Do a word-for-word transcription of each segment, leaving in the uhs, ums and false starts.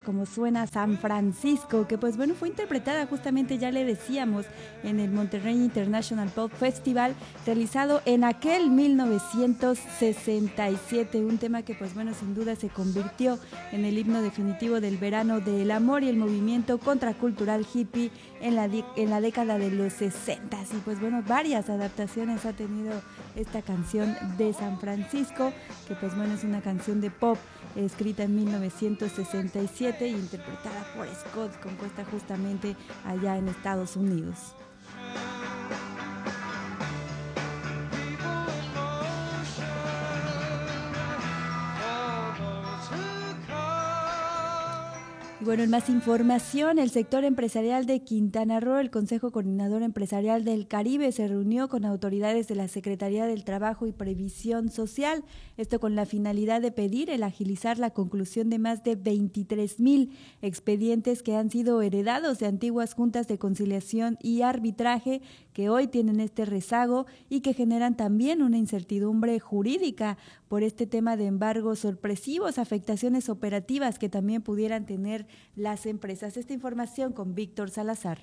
como suena San Francisco, que pues bueno, fue interpretada justamente, ya le decíamos, en el Monterrey International Pop Festival, realizado en aquel mil novecientos sesenta y siete, un tema que pues bueno, sin duda se convirtió en el himno definitivo del verano del amor y el movimiento contracultural hippie en la, en la década de los sesenta. Y pues bueno, varias adaptaciones ha tenido esta canción de San Francisco, que pues bueno, es una canción de pop escrita en mil novecientos sesenta y siete e interpretada por Scott, compuesta justamente allá en Estados Unidos. Y bueno, en más información, el sector empresarial de Quintana Roo, el Consejo Coordinador Empresarial del Caribe, se reunió con autoridades de la Secretaría del Trabajo y Previsión Social, esto con la finalidad de pedir el agilizar la conclusión de más de veintitrés mil expedientes que han sido heredados de antiguas juntas de conciliación y arbitraje que hoy tienen este rezago y que generan también una incertidumbre jurídica por este tema de embargos sorpresivos, afectaciones operativas que también pudieran tener las empresas. Esta información con Víctor Salazar.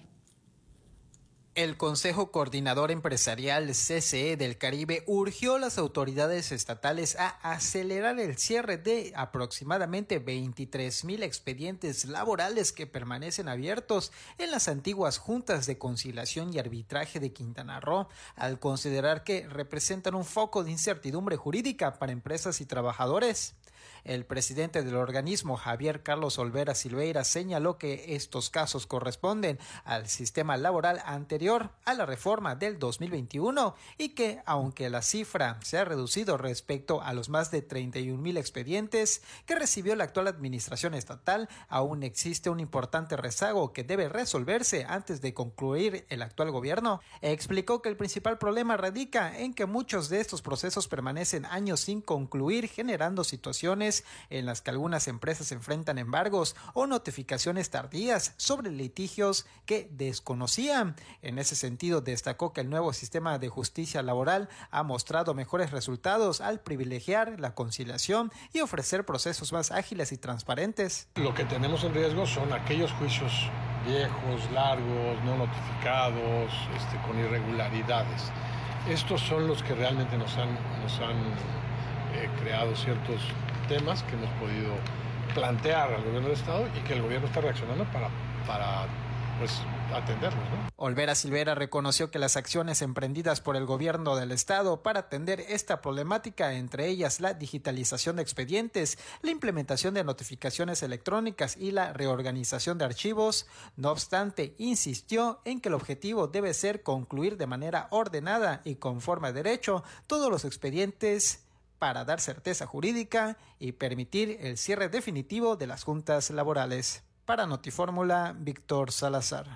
El Consejo Coordinador Empresarial C C E del Caribe urgió a las autoridades estatales a acelerar el cierre de aproximadamente veintitrés mil expedientes laborales que permanecen abiertos en las antiguas juntas de conciliación y arbitraje de Quintana Roo, al considerar que representan un foco de incertidumbre jurídica para empresas y trabajadores. El presidente del organismo, Javier Carlos Olvera Silveira, señaló que estos casos corresponden al sistema laboral anterior a la reforma del dos mil veintiuno y que, aunque la cifra se ha reducido respecto a los más de treinta y un mil expedientes que recibió la actual administración estatal, aún existe un importante rezago que debe resolverse antes de concluir el actual gobierno. Explicó que el principal problema radica en que muchos de estos procesos permanecen años sin concluir, generando situaciones en las que algunas empresas enfrentan embargos o notificaciones tardías sobre litigios que desconocían. En ese sentido, destacó que el nuevo sistema de justicia laboral ha mostrado mejores resultados al privilegiar la conciliación y ofrecer procesos más ágiles y transparentes. Lo que tenemos en riesgo son aquellos juicios viejos, largos, no notificados, este, con irregularidades. Estos son los que realmente nos han, nos han eh, creado ciertos temas que hemos podido plantear al gobierno del estado y que el gobierno está reaccionando para, para pues, atenderlos, ¿no? Olvera Silveira reconoció que las acciones emprendidas por el gobierno del estado para atender esta problemática, entre ellas la digitalización de expedientes, la implementación de notificaciones electrónicas y la reorganización de archivos, no obstante, insistió en que el objetivo debe ser concluir de manera ordenada y conforme a derecho todos los expedientes para dar certeza jurídica y permitir el cierre definitivo de las juntas laborales. Para Notifórmula, Víctor Salazar.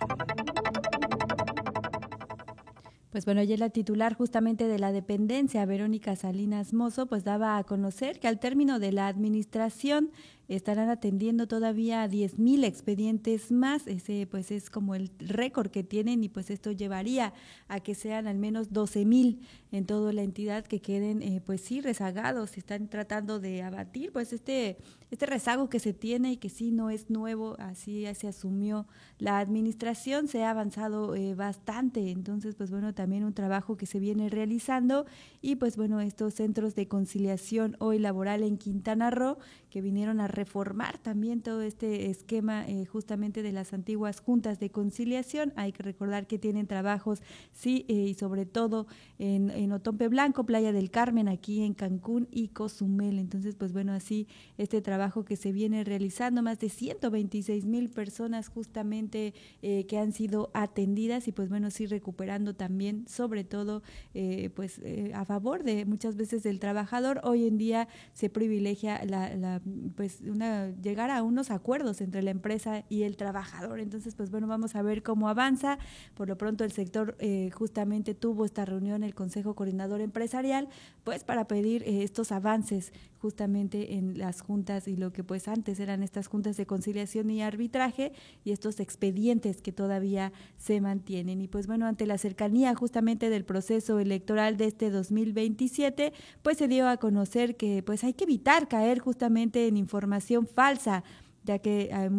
Pues bueno, ayer la titular justamente de la dependencia, Verónica Salinas Mozo, pues daba a conocer que al término de la administración estarán atendiendo todavía diez mil expedientes más. Ese pues es como el récord que tienen y pues esto llevaría a que sean al menos doce mil en toda la entidad que queden eh, pues sí rezagados. Están tratando de abatir pues este, este rezago que se tiene y que sí no es nuevo, así se asumió la administración, se ha avanzado eh, bastante. Entonces pues bueno, también un trabajo que se viene realizando y pues bueno, estos centros de conciliación hoy laboral en Quintana Roo que vinieron a reformar también todo este esquema eh, justamente de las antiguas juntas de conciliación. Hay que recordar que tienen trabajos, sí, eh, y sobre todo en, en Otompe Blanco, Playa del Carmen, aquí en Cancún y Cozumel. Entonces, pues bueno, así este trabajo que se viene realizando, más de ciento veintiséis mil personas justamente eh, que han sido atendidas y pues bueno, sí recuperando también, sobre todo, eh, pues eh, a favor de muchas veces del trabajador. Hoy en día se privilegia la, la pues una, llegar a unos acuerdos entre la empresa y el trabajador. Entonces, pues bueno, vamos a ver cómo avanza. Por lo pronto el sector eh, justamente tuvo esta reunión, el Consejo Coordinador Empresarial, pues para pedir eh, estos avances justamente en las juntas y lo que pues antes eran estas juntas de conciliación y arbitraje y estos expedientes que todavía se mantienen. Y pues bueno, ante la cercanía justamente del proceso electoral de este dos mil veintisiete, pues se dio a conocer que pues hay que evitar caer justamente en información falsa, ya que hay